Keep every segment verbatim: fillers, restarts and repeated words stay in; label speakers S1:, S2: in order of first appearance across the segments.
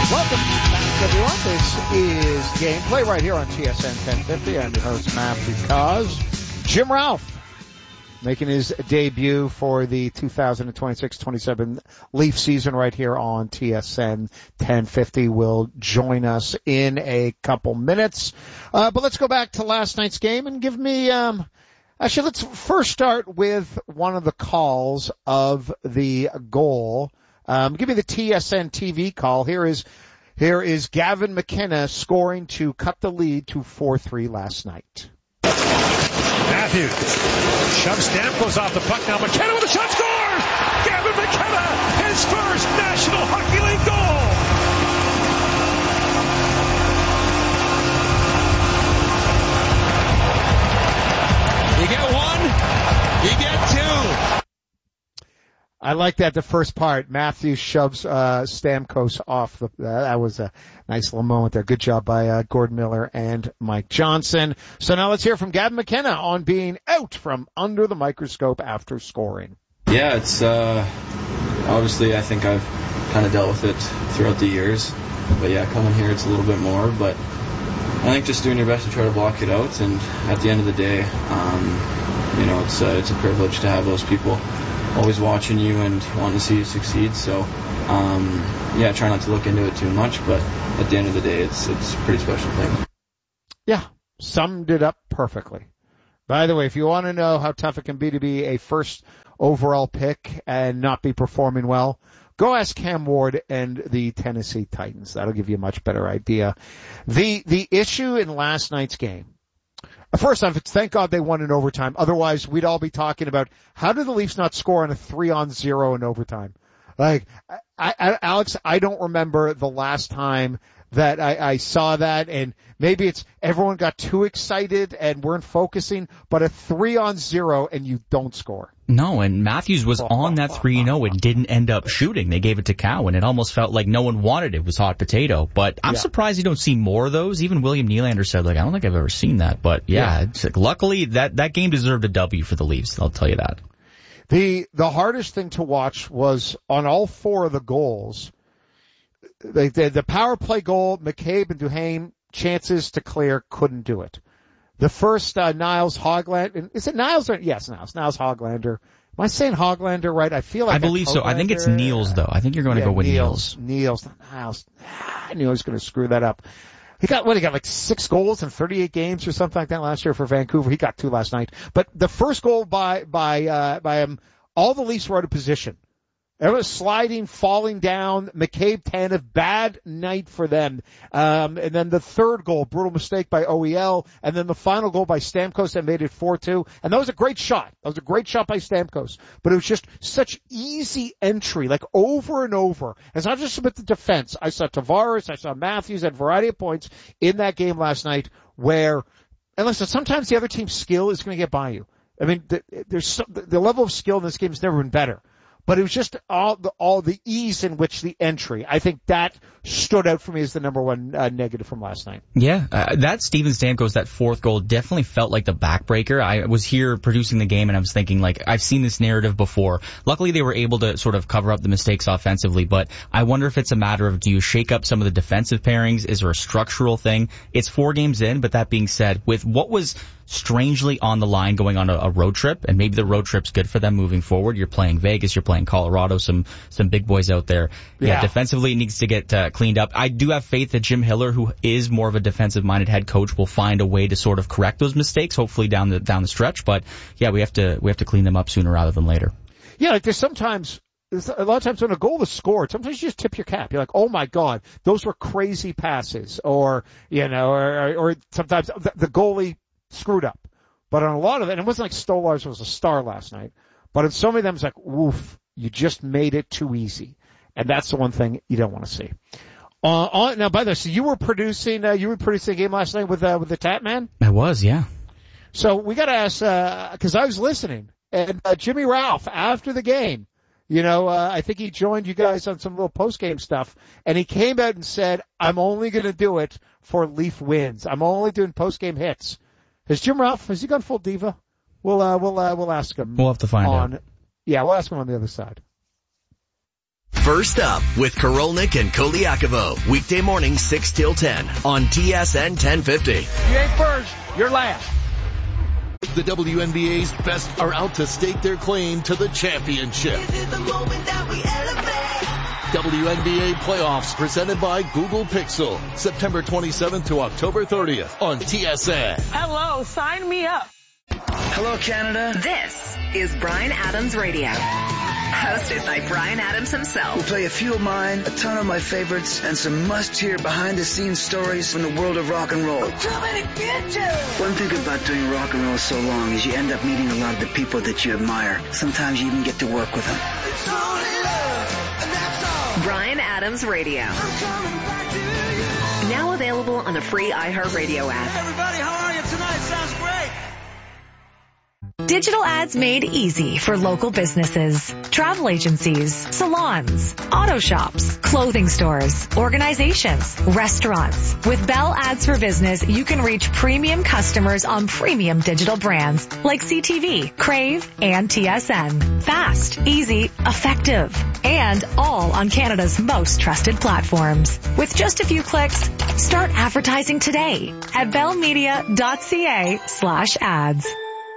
S1: Welcome back, everyone. This is Gameplay right here on T S N ten fifty. I'm your host, Matthew Cause. Jim Ralph making his debut for the two thousand twenty-six twenty-seven Leaf season right here on T S N ten fifty will join us in a couple minutes. Uh, but let's go back to last night's game and give me, um, actually let's first start with one of the calls of the goal. Um, give me the T S N T V call. Here is, here is Gavin McKenna scoring to cut the lead to four three last night.
S2: Matthews shoves Stamkos off the puck. Now McKenna with a shot, scores! Gavin McKenna, his first National Hockey League goal! You get one, you get two.
S1: I like that, the first part. Matthews shoves uh Stamkos off. The, uh, that was a nice little moment there. Good job by uh, Gordon Miller and Mike Johnson. So now let's hear from Gavin McKenna on being out from under the microscope after scoring.
S3: Yeah, it's uh obviously I think I've kind of dealt with it throughout the years. But yeah, coming here it's a little bit more. But I think just doing your best to try to block it out. And at the end of the day, um, you know, it's uh, it's a privilege to have those people always watching you and wanting to see you succeed. So, um, yeah, try not to look into it too much, but at the end of the day, it's it's a pretty special thing.
S1: Yeah, summed it up perfectly. By the way, if you want to know how tough it can be to be a first overall pick and not be performing well, go ask Cam Ward and the Tennessee Titans. That'll give you a much better idea. The the issue in last night's game, first off, it's thank God they won in overtime. Otherwise, we'd all be talking about how did the Leafs not score on a three on zero in overtime? Like, I, I, Alex, I don't remember the last time that I, I saw that, and maybe it's everyone got too excited and weren't focusing, but a three on zero and you don't score.
S4: No, and Matthews was on that three and oh and didn't end up shooting. They gave it to Cowan. It almost felt like no one wanted it. It was hot potato. But I'm yeah. surprised you don't see more of those. Even William Nylander said, like, I don't think I've ever seen that. But yeah, yeah. It's like, luckily that, that game deserved a W for the Leafs. I'll tell you that.
S1: The, the hardest thing to watch was on all four of the goals. The, the, the power play goal, McCabe and Duhaime, chances to clear, couldn't do it. The first, uh, Niles Hoglander, is it Niles or, yes, Niles, Niles Hoglander. Am I saying Hoglander right? I feel like
S4: I believe so. I think it's Niels though. I think you're going to
S1: yeah,
S4: go with
S1: Niels.
S4: Niels.
S1: Niels, not Niles. Ah, I knew I was going to screw that up. He got, what, he got like six goals in thirty-eight games or something like that last year for Vancouver. He got two last night. But the first goal by, by, uh, by him, all the Leafs were out of position. It was sliding, falling down. McCabe, Tanev, bad night for them. Um, and then the third goal, brutal mistake by O E L. And then the final goal by Stamkos that made it four two. And that was a great shot. That was a great shot by Stamkos. But it was just such easy entry, like over and over. It's not just about the defense. I saw Tavares, I saw Matthews at a variety of points in that game last night where, and listen, sometimes the other team's skill is going to get by you. I mean, the, there's some, the level of skill in this game has never been better. But it was just all the, all the ease in which the entry. I think that stood out for me as the number one uh, negative from last night.
S4: Yeah, uh, that Steven Stamkos, that fourth goal definitely felt like the backbreaker. I was here producing the game and I was thinking, like, I've seen this narrative before. Luckily they were able to sort of cover up the mistakes offensively, but I wonder if it's a matter of do you shake up some of the defensive pairings? Is there a structural thing? It's four games in, but that being said, with what was strangely on the line going on a, a road trip, and maybe the road trip's good for them moving forward. You're playing Vegas, you're playing Colorado, some some big boys out there. Yeah, yeah defensively it needs to get uh, cleaned up. I do have faith that Jim Hiller, who is more of a defensive-minded head coach, will find a way to sort of correct those mistakes, hopefully down the down the stretch. But yeah, we have to we have to clean them up sooner rather than later.
S1: Yeah, like there's sometimes. A lot of times when a goal is scored, sometimes you just tip your cap. You're like, oh my God, those were crazy passes. Or, you know, or, or sometimes the, the goalie screwed up. But on a lot of it, and it wasn't like Stolarz was a star last night, but in so many of them it's like, woof, you just made it too easy. And that's the one thing you don't want to see. Uh, on, now, by the way, so you were producing, uh, you were producing a game last night with, uh, with the Tap Man?
S4: I was, yeah.
S1: So we gotta ask, uh, cause I was listening, and, uh, Jimmy Ralph, after the game, you know, uh, I think he joined you guys on some little post-game stuff, and he came out and said, I'm only going to do it for Leaf wins. I'm only doing post-game hits. Has Jim Ralph, has he gone full diva? We'll, uh, we'll, uh, we'll ask him.
S4: We'll have to find
S1: on,
S4: out.
S1: Yeah, we'll ask him on the other side.
S5: First Up with Korolnik and Koliakovo. Weekday morning six till ten on T S N ten fifty.
S6: You ain't first, you're last.
S7: The W N B A's best are out to stake their claim to the championship.
S8: This is the moment that we elevate.
S7: W N B A playoffs presented by Google Pixel. September twenty-seventh to October thirtieth on T S N.
S9: Hello, sign me up.
S10: Hello, Canada.
S11: This is Bryan Adams Radio. Hosted by Bryan Adams himself.
S10: We'll play a few of mine, a ton of my favorites, and some must-hear behind-the-scenes stories from the world of rock and roll. One thing about doing rock and roll so long is you end up meeting a lot of the people that you admire. Sometimes you even get to work with them.
S11: Bryan Adams Radio. Now available on the free iHeartRadio app.
S8: Everybody, how are you tonight? Sounds great.
S12: Digital ads made easy for local businesses, travel agencies, salons, auto shops, clothing stores, organizations, restaurants. With Bell Ads for Business, you can reach premium customers on premium digital brands like C T V, Crave, and T S N. Fast, easy, effective, and all on Canada's most trusted platforms. With just a few clicks, start advertising today at bellmedia.ca slash ads.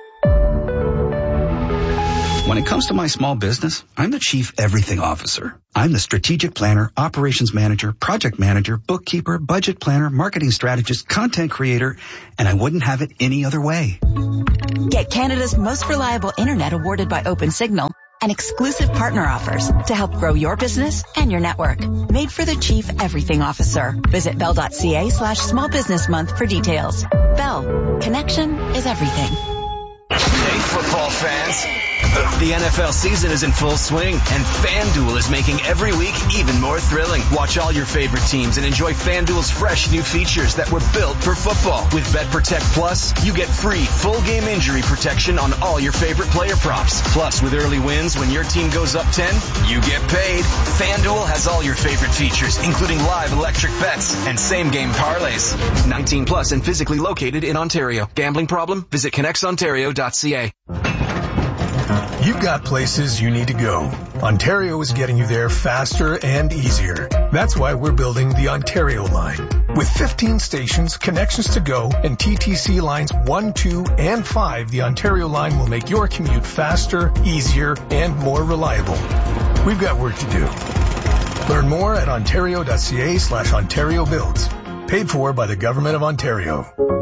S13: When it comes to my small business, I'm the Chief Everything Officer. I'm the strategic planner, operations manager, project manager, bookkeeper, budget planner, marketing strategist, content creator, and I wouldn't have it any other way.
S14: Get Canada's most reliable internet awarded by OpenSignal and exclusive partner offers to help grow your business and your network. Made for the Chief Everything Officer. Visit bell.ca slash small business month for details. Bell. Connection is everything.
S5: Hey, football fans. The N F L season is in full swing, and FanDuel is making every week even more thrilling. Watch all your favorite teams and enjoy FanDuel's fresh new features that were built for football. With BetProtect Plus, you get free full game injury protection on all your favorite player props. Plus, with early wins, when your team goes up ten, you get paid. FanDuel has all your favorite features, including live electric bets and same-game parlays. nineteen plus and physically located in Ontario. Gambling problem? Visit connects ontario dot c a.
S15: You've got places you need to go. Ontario is getting you there faster and easier. That's why we're building the Ontario line. With fifteen stations, connections to go, and T T C lines one, two, and five, the Ontario line will make your commute faster, easier, and more reliable. We've got work to do. Learn more at ontario.ca slash Ontario builds. Paid for by the Government of Ontario.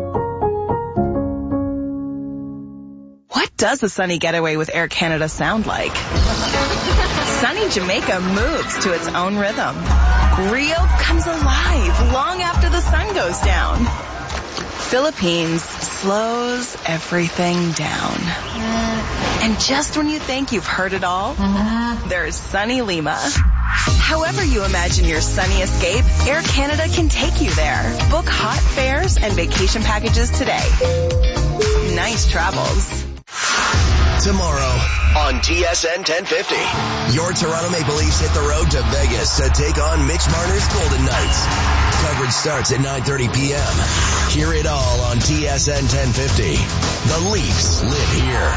S9: What does a sunny getaway with Air Canada sound like? Sunny Jamaica moves to its own rhythm. Rio comes alive long after the sun goes down. Philippines slows everything down. And just when you think you've heard it all, there's sunny Lima. However you imagine your sunny escape, Air Canada can take you there. Book hot fares and vacation packages today. Nice travels.
S5: Tomorrow on T S N ten fifty, your Toronto Maple Leafs hit the road to Vegas to take on Mitch Marner's Golden Knights. Coverage starts at nine thirty p.m. Hear it all on T S N ten fifty. The Leafs live here.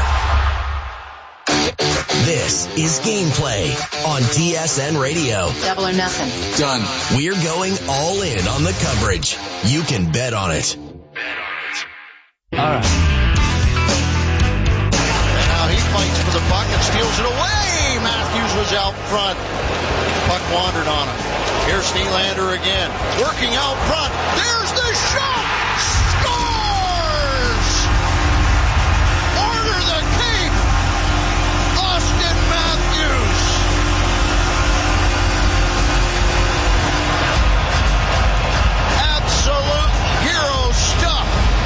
S5: This is Gameplay on T S N Radio.
S14: Double or nothing.
S5: Done. We're going all in on the coverage. You can bet on it.
S1: All right.
S16: Fights for the puck and steals it away. Matthews was out front. Puck wandered on him. Here's Nylander again. Working out front. There's the shot. Scores! Order the Cape. Austin Matthews. Absolute hero stuff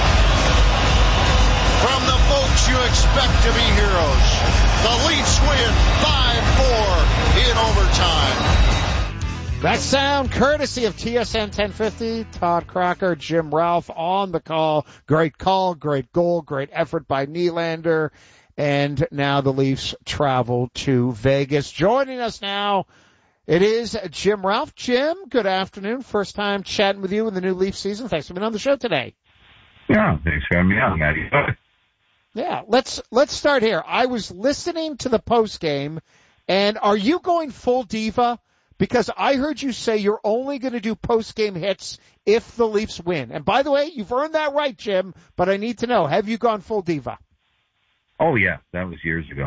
S16: from the folks you expect to be heroes. The Leafs win five four in overtime.
S1: That sound courtesy of T S N ten fifty. Todd Crocker, Jim Ralph on the call. Great call, great goal, great effort by Nylander. And now the Leafs travel to Vegas. Joining us now, it is Jim Ralph. Jim, good afternoon. First time chatting with you in the new Leaf season. Thanks for being on the show today.
S17: Yeah, thanks for having me on, Matty.
S1: Yeah, let's let's start here. I was listening to the post game, And are you going full diva? Because I heard you say you're only going to do post-game hits if the Leafs win. And by the way, you've earned that right, Jim, but I need to know, have you gone full diva?
S17: Oh, yeah, that was years ago.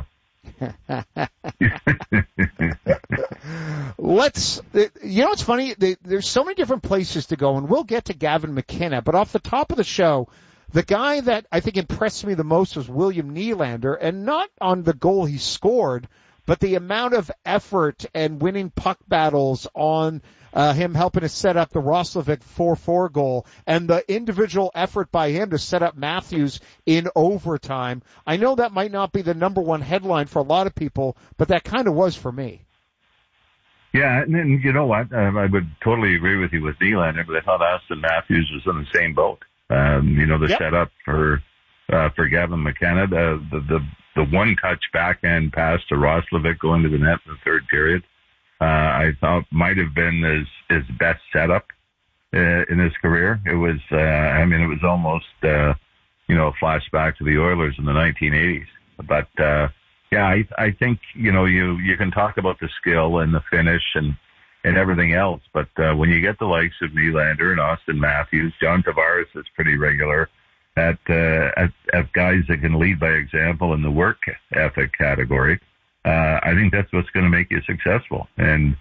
S1: Let's, you know what's funny? There's so many different places to go, and we'll get to Gavin McKenna, but off the top of the show, the guy that I think impressed me the most was William Nylander, and not on the goal he scored, but the amount of effort and winning puck battles on uh, him helping to set up the Roslovic four four goal and the individual effort by him to set up Matthews in overtime. I know that might not be the number one headline for a lot of people, but that kind of was for me.
S17: Yeah, and then, you know what? Um, I would totally agree with you with Nylander, but I thought Austin Matthews was in the same boat. Um, you know, the yep. setup for uh, for Gavin McKenna, the the, the The one-touch backhand pass to Roslovic going to the net in the third period, uh, I thought might have been his, his best setup uh, in his career. It was, uh, I mean, it was almost, uh, you know, a flashback to the Oilers in the nineteen eighties. But, uh, yeah, I, I think, you know, you, you can talk about the skill and the finish and, and everything else. But, uh, when you get the likes of Nylander and Austin Matthews, John Tavares is pretty regular. At, uh, at, at guys that can lead by example in the work ethic category, uh, I think that's what's going to make you successful. And,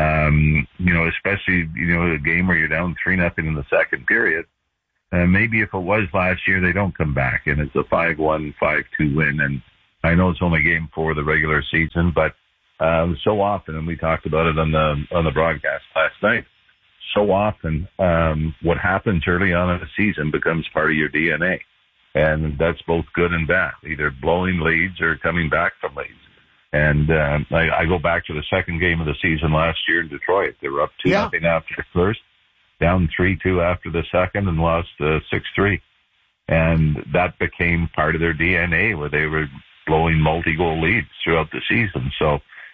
S17: um, you know, especially, you know, a game where you're down three nothing in the second period, uh, maybe if it was last year, they don't come back and it's a five one, five two win. And I know it's only game four of the regular season, but, um, so often, and we talked about it on the, on the broadcast last night, so often, um, what happens early on in the season becomes part of your D N A. And that's both good and bad, either blowing leads or coming back from leads. And, um, I, I go back to the second game of the season last year in Detroit. They were up two yeah. nothing after the first, down three two after the second, and lost, uh, six three. And that became part of their D N A where they were blowing multi-goal leads throughout the season. So,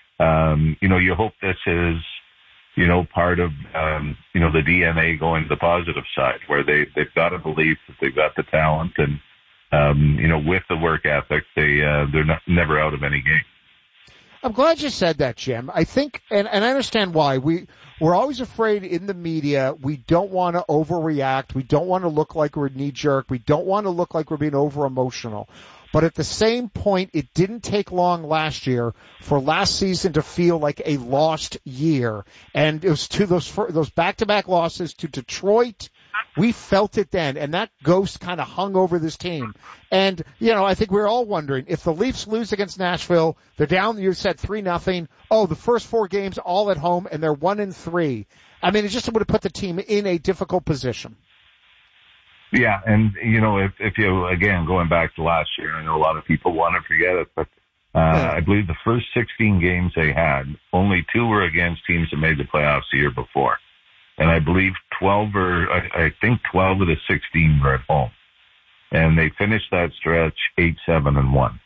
S17: um, you know, you hope this is, you know, part of, um, you know, the D N A going to the positive side where they, they've got a belief that they've got the talent and, um, you know, with the work ethic, they, uh, they're not, never out of any game.
S1: I'm glad you said that, Jim. I think, and, and I understand why. We, we're always afraid in the media. We don't want to overreact. We don't want to look like we're knee jerk. We don't want to look like we're being over emotional. But at the same point, it didn't take long last year for last season to feel like a lost year. And it was to those, those back-to-back losses to Detroit. We felt it then, and that ghost kind of hung over this team. And, you know, I think we're all wondering, if the Leafs lose against Nashville, they're down, you said three nothing. Oh, the first four games all at home, and they're one and three. I mean, it just would have put the team in a difficult position.
S17: Yeah, and, you know, if, if you, again, going back to last year, I know a lot of people want to forget it, but uh, yeah. I believe the first sixteen games they had, only two were against teams that made the playoffs the year before. And I believe twelve or, I, I think twelve of the sixteen were at home. And they finished that stretch eight, seven, and one.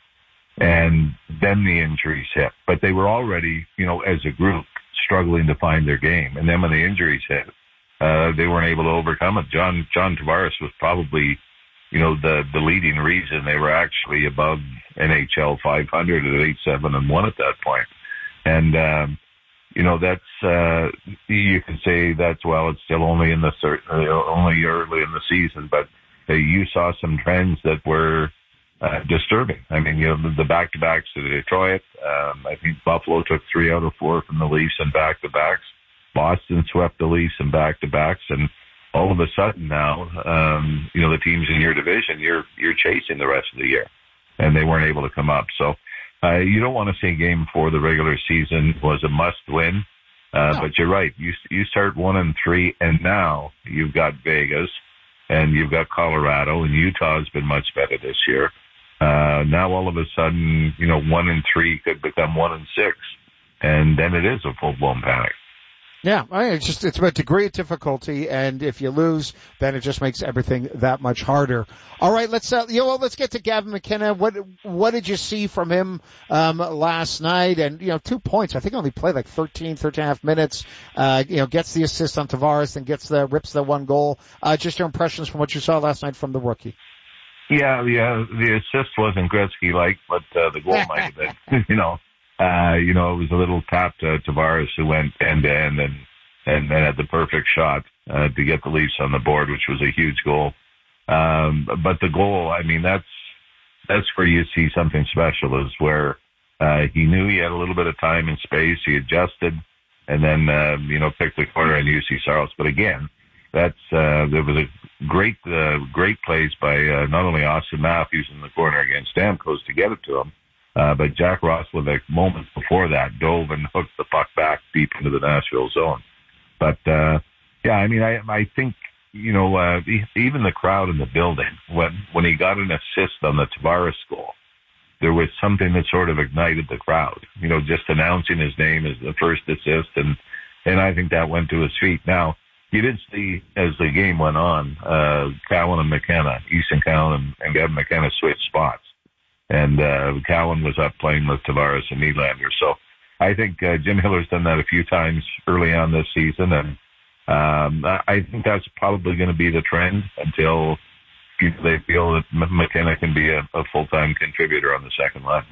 S17: And then the injuries hit. But they were already, you know, as a group, struggling to find their game. And then when the injuries hit, Uh, they weren't able to overcome it. John, John Tavares was probably, you know, the, the leading reason they were actually above N H L five hundred at eight, seven, and one at that point. And, um, you know, that's, uh, you can say that's, well, it's still only in the, only early in the season, but uh, you saw some trends that were, uh, disturbing. I mean, you know, the, the back-to-backs to Detroit, um, I think Buffalo took three out of four from the Leafs and back-to-backs. Boston swept the Leafs in back-to-backs, and all of a sudden now, um, you know, the teams in your division, you're you're chasing the rest of the year, and they weren't able to come up. So uh, you don't want to say game four of the regular season was a must-win, uh, no. but you're right. You you start one and three, and now you've got Vegas, and you've got Colorado, and Utah's been much better this year. Uh, now all of a sudden, you know, one and three could become one and six, and then it is a full-blown panic.
S1: Yeah, I mean, it's just, it's about degree of difficulty, and if you lose, then it just makes everything that much harder. All right, let's, uh, you know, let's get to Gavin McKenna. What, what did you see from him, um, last night? And, you know, two points. I think he only played like thirteen, thirteen and a half minutes, uh, you know, gets the assist on Tavares and gets the, rips the one goal. Uh, just your impressions from what you saw last night from the rookie.
S17: Yeah, yeah, the assist wasn't Gretzky-like, but, uh, the goal might have been, you know. uh, you know, it was a little tap to Tavares who went end to end and, and, and had the perfect shot, uh, to get the Leafs on the board, which was a huge goal. Um, but the goal, I mean, that's, that's where you see something special, is where, uh, he knew he had a little bit of time and space. He adjusted and then, uh, you know, picked the corner on U C Saros. But again, that's, uh, there was a great, uh, great plays by, uh, not only Austin Matthews in the corner against Stamkos to get it to him, uh, but Jack Roslovic moments before that dove and hooked the puck back deep into the Nashville zone. But, uh, yeah, I mean, I, I think, you know, uh, even the crowd in the building, when, when he got an assist on the Tavares goal, there was something that sort of ignited the crowd, you know, just announcing his name as the first assist. And, and I think that went to his feet. Now, you did see as the game went on, uh, Cowan and McKenna, Easton Cowan and, and Gavin McKenna switched spots. And, uh, Cowan was up playing with Tavares and Nylander. So I think, uh, Jim Hiller's done that a few times early on this season. And, um, I think that's probably going to be the trend until they feel that McKenna can be a, a full-time contributor on the second line.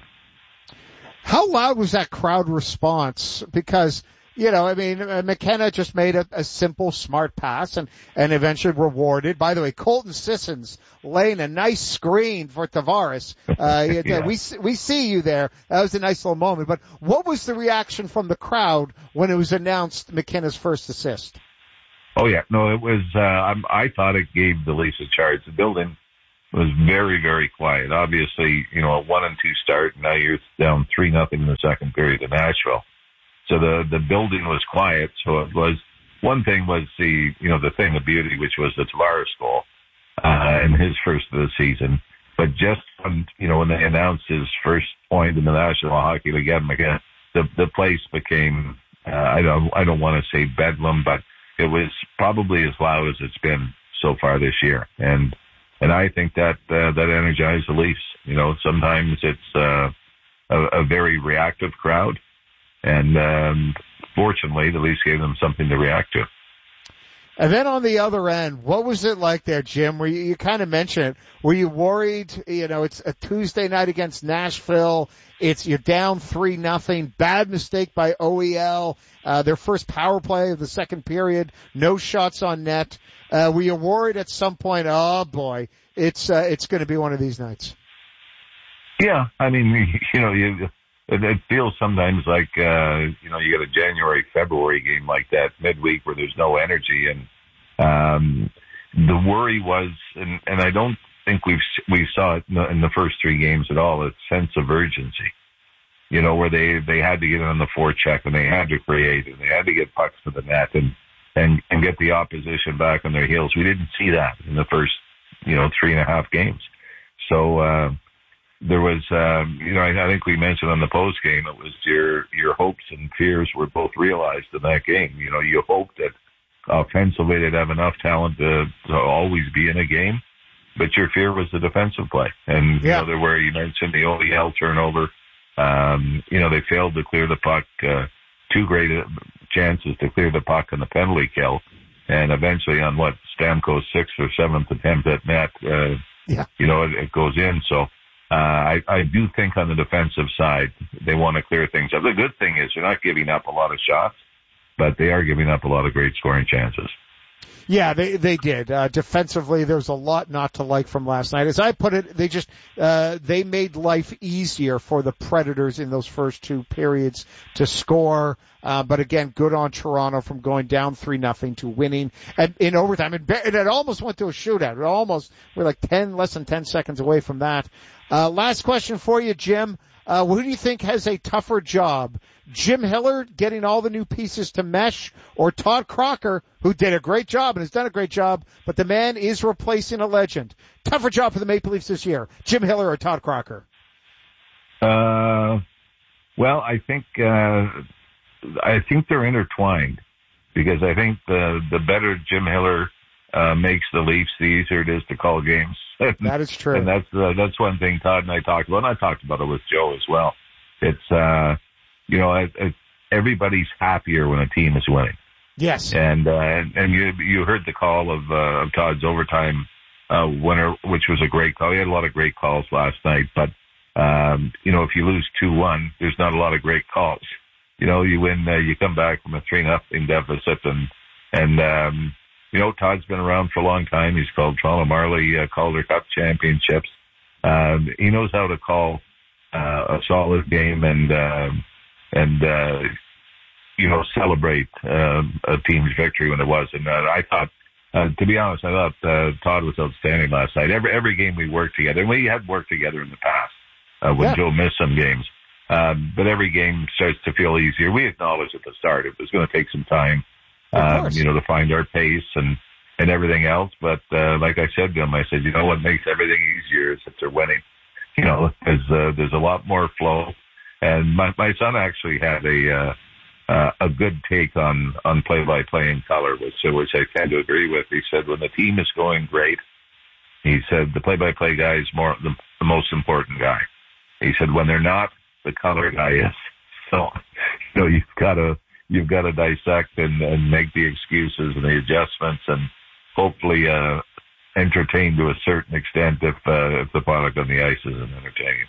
S1: How loud was that crowd response? Because, you know, I mean, McKenna just made a, a simple, smart pass and, and eventually rewarded. By the way, Colton Sissons laying a nice screen for Tavares. Uh, yeah. we, we see you there. That was a nice little moment. But what was the reaction from the crowd when it was announced McKenna's first assist?
S17: Oh yeah, no, it was, uh, I'm, I thought it gave the Leafs a charge. The building was very, very quiet. Obviously, you know, a one and two start, now you're down three nothing in the second period in Nashville. So the, the building was quiet. So it was, one thing was the, you know, the thing of beauty, which was the Tavares goal, uh, in his first of the season. But just when, you know, when they announced his first point in the National Hockey League, again, the, the place became, uh, I don't, I don't want to say bedlam, but it was probably as loud as it's been so far this year. And, and I think that, uh, that energized the Leafs. You know, sometimes it's, uh, a, a very reactive crowd. And, um, fortunately, the Leafs gave them something to react to.
S1: And then on the other end, what was it like there, Jim? Were you, you kind of mentioned it. Were you worried? You know, it's a Tuesday night against Nashville. It's, you're down three nothing. Bad mistake by O E L. Uh, their first power play of the second period. No shots on net. Uh, were you worried at some point? Oh boy, it's, uh, it's going to be one of these nights.
S17: Yeah. I mean, you know, you, it, it feels sometimes like, uh, you know, you get a January, February game like that midweek where there's no energy. And, um, the worry was, and, and I don't think we've, we saw it in the, in the first three games at all, a sense of urgency, you know, where they, they had to get on the forecheck and they had to create and they had to get pucks to the net and, and, and get the opposition back on their heels. We didn't see that in the first, you know, three and a half games. So, uh, there was, um, you know, I, I think we mentioned on the post game, it was your, your hopes and fears were both realized in that game. You know, you hoped that offensively they'd have enough talent to, to always be in a game, but your fear was the defensive play. And, yeah. you know, there were, you mentioned the O E L turnover. Um, you know, they failed to clear the puck, uh, two great chances to clear the puck on the penalty kill. And eventually on what, Stamkos' sixth or seventh attempt at net, uh, yeah. you know, it, it goes in. So, Uh, I, I do think on the defensive side, they want to clear things up. The good thing is they're not giving up a lot of shots, but they are giving up a lot of great scoring chances.
S1: Yeah, they they did. Uh, defensively, there was a lot not to like from last night. As I put it, they just uh, they made life easier for the Predators in those first two periods to score. Uh, but again, good on Toronto from going down three nothing to winning at, in overtime. And it, it almost went to a shootout. It almost we're like ten less than ten seconds away from that. Uh, last question for you, Jim. Uh, who do you think has a tougher job? Jim Hiller getting all the new pieces to mesh, or Todd Crocker, who did a great job and has done a great job, but the man is replacing a legend. Tougher job for the Maple Leafs this year. Jim Hiller or Todd Crocker?
S17: Uh, well, I think, uh, I think they're intertwined because I think the, the better Jim Hiller, uh, makes the Leafs, the easier it is to call games.
S1: That is true.
S17: And that's, uh, that's one thing Todd and I talked about, and I talked about it with Joe as well. It's, uh, you know, it, it, everybody's happier when a team is winning.
S1: Yes.
S17: And, uh, and, and you, you heard the call of, uh, of Todd's overtime, uh, winner, which was a great call. He had a lot of great calls last night, but, Um, you know, if you lose two one, there's not a lot of great calls. You know, you win, uh, you come back from a three nothing deficit, and and um, you know, Todd's been around for a long time. He's called Toronto Marley uh, Calder Cup championships. Um, he knows how to call uh, a solid game and uh, and uh, you know, celebrate uh, a team's victory when it was. And uh, I thought. Uh, to be honest, I thought uh, Todd was outstanding last night. Every every game we worked together, and we had worked together in the past uh, when
S1: yeah.
S17: Joe missed some games. Um, but every game starts to feel easier. We acknowledged at the start it was going to take some time, um, you know, to find our pace and, and everything else. But uh, like I said to him, I said, you know what makes everything easier is that they're winning. You know, there's uh, there's a lot more flow. And my my son actually had a. Uh, Uh, a good take on, on play-by-play in color, which, which I tend to agree with. He said when the team is going great, he said the play-by-play guy is more the, the most important guy. He said when they're not, the color guy is. So, you know, you've got to you've got to dissect and, and make the excuses and the adjustments, and hopefully uh, entertain to a certain extent if uh, if the product on the ice isn't entertaining.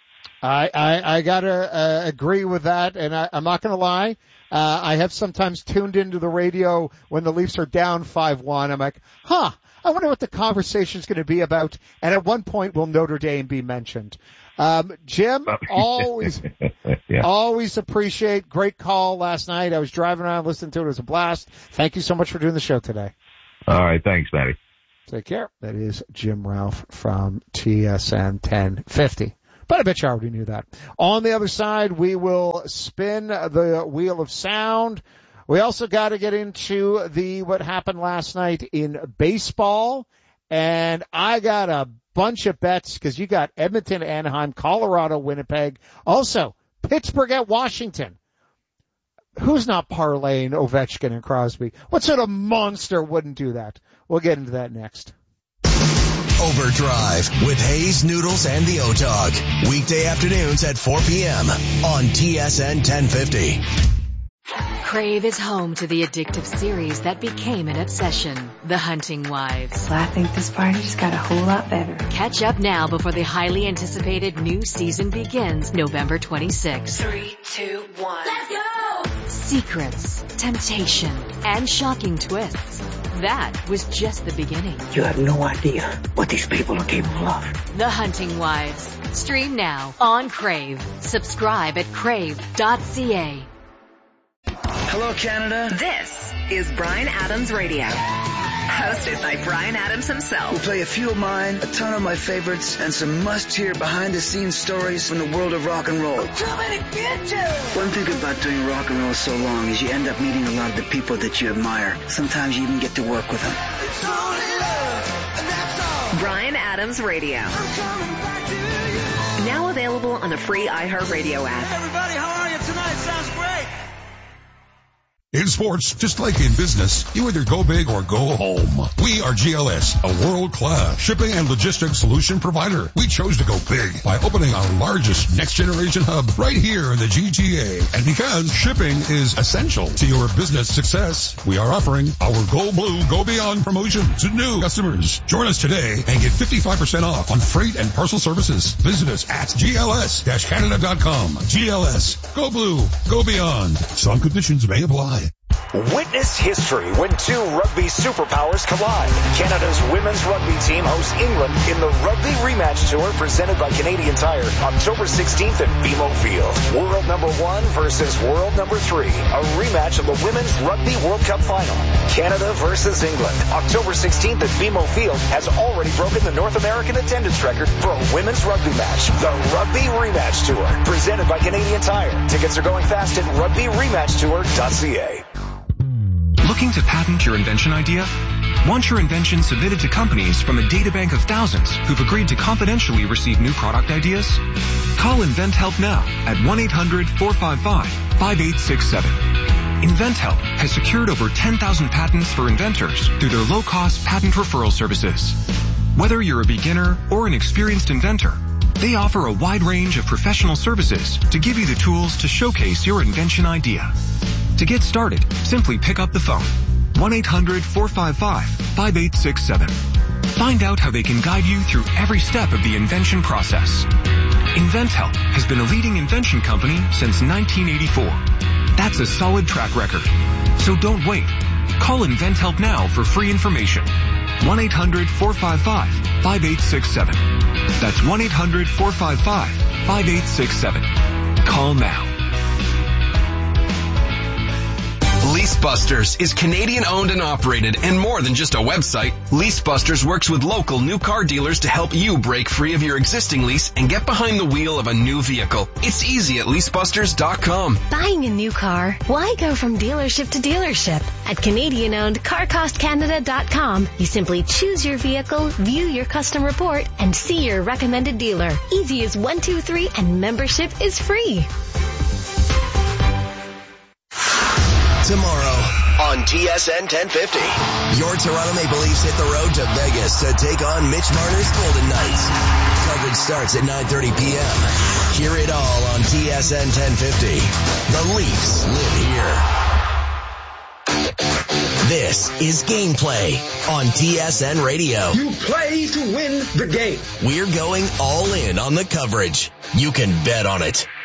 S1: I, I, I gotta, uh, agree with that, and I, I'm not gonna lie, uh, I have sometimes tuned into the radio when the Leafs are down five one. I'm like, huh, I wonder what the conversation's gonna be about, and at one point will Notre Dame be mentioned? Um, Jim, always, yeah. always appreciate, great call last night. I was driving around listening to it. It was a blast. Thank you so much for doing the show today.
S17: All right, thanks, Matty.
S1: Take care. That is Jim Ralph from T S N ten fifty. But I bet you already knew that. On the other side, we will spin the wheel of sound. We also got to get into the what happened last night in baseball. And I got a bunch of bets because you got Edmonton, Anaheim, Colorado, Winnipeg. Also, Pittsburgh at Washington. Who's not parlaying Ovechkin and Crosby? What sort of monster wouldn't do that? We'll get into that next.
S5: Overdrive with Hayes, Noodles, and the O-Dog. Weekday afternoons at four p.m. on T S N ten fifty.
S18: Crave is home to the addictive series that became an obsession, The Hunting Wives.
S19: Well, I think this party just got a whole lot better.
S18: Catch up now before the highly anticipated new season begins November twenty-sixth.
S19: Three, two, one.
S18: Let's go! Secrets, temptation, and shocking twists. That was just the beginning.
S10: You have no idea what these people are capable of.
S18: The Hunting Wives. Stream now on Crave. Subscribe at crave dot c a.
S10: Hello, Canada.
S11: This is Bryan Adams Radio. Hosted by Bryan Adams himself.
S10: We'll play a few of mine, a ton of my favorites, and some must-hear behind-the-scenes stories from the world of rock and roll. I'm coming to get you! One thing about doing rock and roll so long is you end up meeting a lot of the people that you admire. Sometimes you even get to work with them. It's only love, and that's all.
S11: Bryan Adams Radio. I'm coming back to you. Now available on the free iHeartRadio app.
S8: Hey everybody, how are you tonight? Sounds great.
S20: In sports, just like in business, you either go big or go home. We are G L S, a world-class shipping and logistics solution provider. We chose to go big by opening our largest next-generation hub right here in the G T A. And because shipping is essential to your business success, we are offering our Go Blue, Go Beyond promotion to new customers. Join us today and get fifty-five percent off on freight and parcel services. Visit us at G L S Canada dot com. G L S, Go Blue, Go Beyond. Some conditions may apply.
S21: Witness history when two rugby superpowers collide. Canada's women's rugby team hosts England in the Rugby Rematch Tour presented by Canadian Tire October sixteenth at B M O Field. World number one versus world number three. A rematch of the Women's Rugby World Cup Final. Canada versus England. October sixteenth at B M O Field has already broken the North American attendance record for a women's rugby match. The Rugby Rematch Tour presented by Canadian Tire. Tickets are going fast at rugby rematch tour dot c a.
S22: Looking to patent your invention idea? Want your invention submitted to companies from a databank of thousands who've agreed to confidentially receive new product ideas? Call InventHelp now at one eight hundred four five five five eight six seven. InventHelp has secured over ten thousand patents for inventors through their low-cost patent referral services. Whether you're a beginner or an experienced inventor, they offer a wide range of professional services to give you the tools to showcase your invention idea. To get started, simply pick up the phone. one eight hundred four five five five eight six seven. Find out how they can guide you through every step of the invention process. InventHelp has been a leading invention company since nineteen eighty-four. That's a solid track record. So don't wait. Call InventHelp now for free information. one eight hundred four five five five eight six seven. That's one eight hundred four five five five eight six seven. Call now.
S5: LeaseBusters is Canadian owned and operated and more than just a website. LeaseBusters works with local new car dealers to help you break free of your existing lease and get behind the wheel of a new vehicle. It's easy at lease busters dot com.
S2: Buying a new car? Why go from dealership to dealership? At Canadian owned car cost canada dot com, you simply choose your vehicle, view your custom report, and see your recommended dealer. Easy as one, two, three, and membership is free.
S3: Tomorrow on T S N ten fifty, your Toronto Maple Leafs hit the road to Vegas to take on Mitch Marner's Golden Knights. Coverage starts at nine thirty p.m. Hear it all on T S N ten fifty. The Leafs live here. This is Gameplay on T S N Radio.
S23: You play to win the game.
S3: We're going all in on the coverage. You can bet on it.